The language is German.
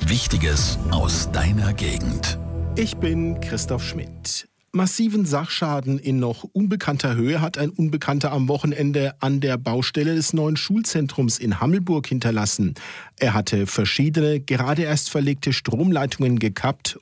Wichtiges aus deiner Gegend. Ich bin Christoph Schmidt. Massiven Sachschaden in noch unbekannter Höhe hat ein Unbekannter am Wochenende an der Baustelle des neuen Schulzentrums in Hammelburg hinterlassen. Er hatte verschiedene, gerade erst verlegte Stromleitungen gekappt